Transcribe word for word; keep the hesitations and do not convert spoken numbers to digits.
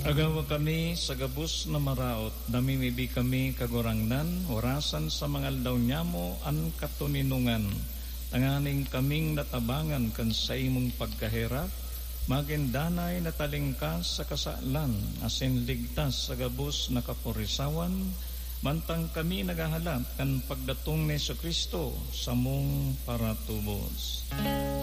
Agawa kami sa gabus na maraot, namimibi kami kagurangnan, orasan sa mga aldaw nyamo an katuninungan, tanganing kaming natabangan kan sa imong pagkahirap, magindanay na talingkas sa kasaalan, asin ligtas sa gabus na kapurisawan, mantang kami nagahalap kan pagdatong ni Jesu Kristo sa mong paratubos.